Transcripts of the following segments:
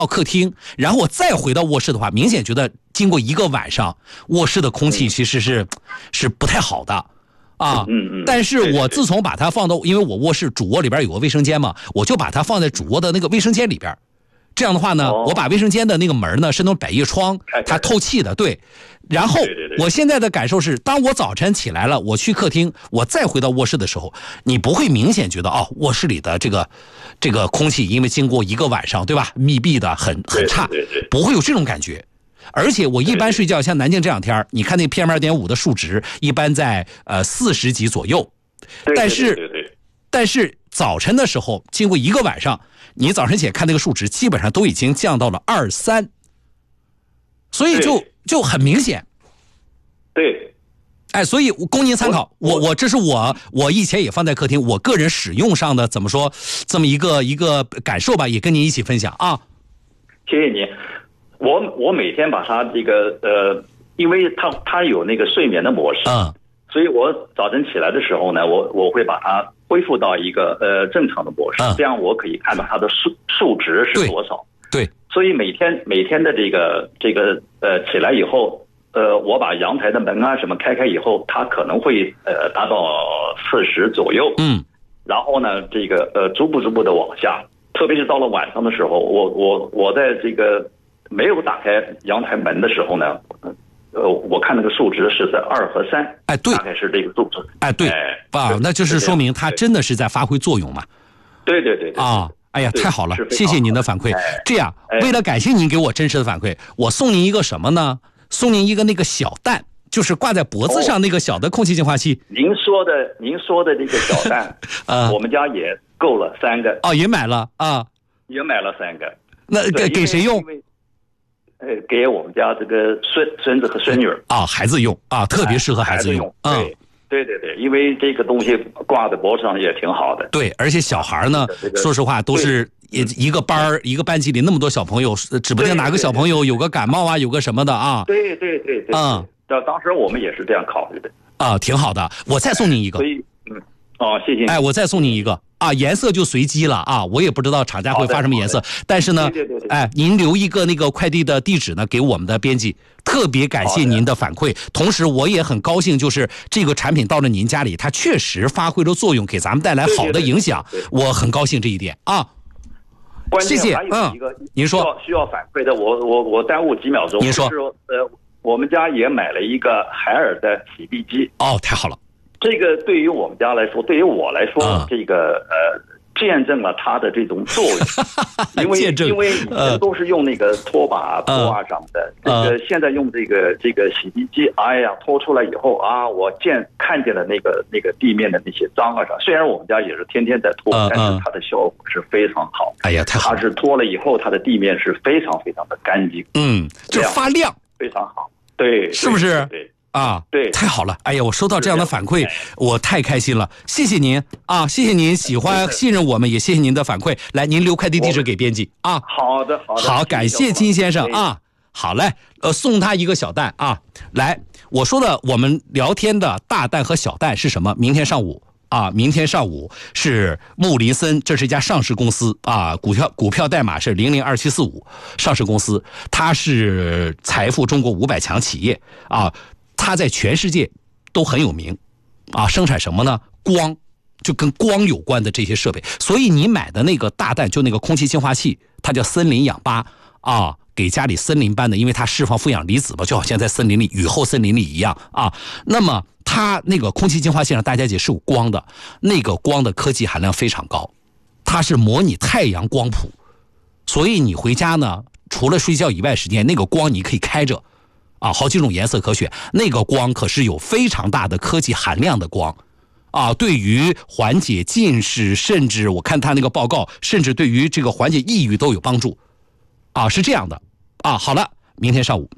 客厅，然后我再回到卧室的话，明显觉得经过一个晚上，卧室的空气其实是不太好的啊。但是我自从把它放到，因为我卧室主卧里边有个卫生间嘛，我就把它放在主卧的那个卫生间里边。这样的话呢，我把卫生间的那个门呢是那种百叶窗，它透气的，对。然后我现在的感受是，当我早晨起来了，我去客厅，我再回到卧室的时候，你不会明显觉得卧室里的这个空气因为经过一个晚上，对吧，密闭的很差，不会有这种感觉。而且我一般睡觉，像南京这两天，你看那 PM2.5 的数值一般在40几左右，但是早晨的时候，经过一个晚上，你早晨起来看那个数值，基本上都已经降到了23，所以就很明显。 对， 所以供您参考。我这是我以前也放在客厅，我个人使用上的怎么说这么一个感受吧，也跟您一起分享啊。 谢谢你。我每天把它这个因为它有那个睡眠的模式，所以我早晨起来的时候呢，我会把它恢复到一个正常的模式，这样我可以看到它的数值是多少。 对， 所以每天的这个起来以后，我把阳台的门啊什么开以后，它可能会达到40左右。然后呢，这个逐步的往下，特别是到了晚上的时候，我在这个没有打开阳台门的时候呢，我看那个数值是在2和3， 对， 大概是这个数值。 对，那就是说明它真的是在发挥作用嘛。 对哎呀，太好了，谢谢您的反馈。这样，为了感谢您给我真实的反馈，我送您一个什么呢？送您一个那个小蛋，就是挂在脖子上那个小的空气净化器。 您说的这个小蛋，我们家也购了3个。 也买了啊， 也买了3个。 那给谁用？ 给我们家这个孙子和孙女孩子用特别适合孩子用。 对，因为这个东西挂在脖子上也挺好的。 对，而且小孩呢，说实话都是一个班级里那么多小朋友，指不定哪个小朋友有个感冒有个什么的啊。 对。当时我们也是这样考虑的。 挺好的。我再送您一个。 所以谢谢。 我再送您一个颜色就随机了我也不知道厂家会发什么颜色，但是呢， 对， 您留一个那个快递的地址呢给我们的编辑，特别感谢您的反馈。同时我也很高兴，就是这个产品到了您家里，它确实发挥了作用，给咱们带来好的影响，我很高兴这一点谢谢。 还有一个您说需要反馈的，我耽误几秒钟。 您说， 我们家也买了一个海尔的洗地机。 太好了。 这个对于我们家来说，对于我来说，这个见证了它的这种作用。因为以前都是用那个拖把拖什么的，这个现在用这个洗地机，拖出来以后我看见了那个地面的那些脏啥。虽然我们家也是天天在拖，但是它的效果是非常好。 太好了！ 它是拖了以后，它的地面是非常非常的干净。 就发亮， 非常好。对， 是不是？ 对， 太好了！我收到这样的反馈，我太开心了，谢谢您谢谢您喜欢信任我们，也谢谢您的反馈。来，您留快递地址给编辑好的， 好，感谢金先生好嘞，送他一个小蛋来，我说的我们聊天的大蛋和小蛋是什么？明天上午是穆林森，这是一家上市公司股票代码是002745，上市公司，它是财富中国500强企业它在全世界都很有名生产什么呢？光，就跟光有关的这些设备。所以你买的那个大蛋，就那个空气净化器，它叫森林氧吧给家里森林般的，因为它释放负氧离子嘛，就好像在森林里雨后森林里一样那么它那个空气净化器上，大家姐是有光的，那个光的科技含量非常高，它是模拟太阳光谱，所以你回家呢，除了睡觉以外时间，那个光你可以开着好几种颜色可选，那个光可是有非常大的科技含量的光对于缓解近视，甚至我看他那个报告，甚至对于这个缓解抑郁都有帮助是这样的好了，明天上午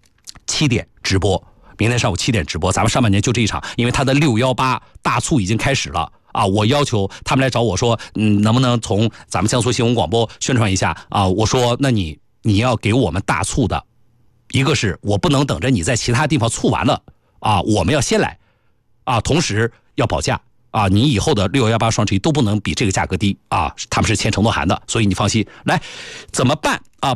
7点直播，咱们上半年就这一场，因为他的618大促已经开始了我要求他们来找我说能不能从咱们江苏新闻广播宣传一下我说那你要给我们大促的，一个是我不能等着你在其他地方促完了我们要先来同时要保价你以后的618双11都不能比这个价格低他们是签承诺函的，所以你放心。来，怎么办？